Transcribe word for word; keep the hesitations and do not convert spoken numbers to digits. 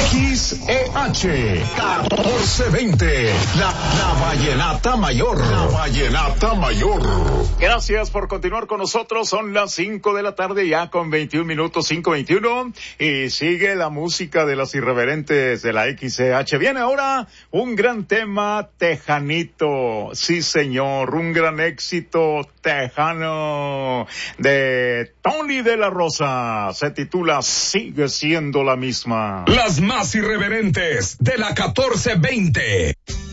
X E H catorce veinte, la, la Vallenata Mayor. La Vallenata Mayor. Gracias por continuar con nosotros. Son las cinco de la tarde ya con veintiún minutos, cinco veintiuno. Y sigue la música de las irreverentes de la X E H. Viene ahora un gran tema tejanito. Sí, señor. Un gran éxito tejano de Tony de la Rosa. Se titula Sigue siendo la misma. Las más irreverentes de la catorce veinte.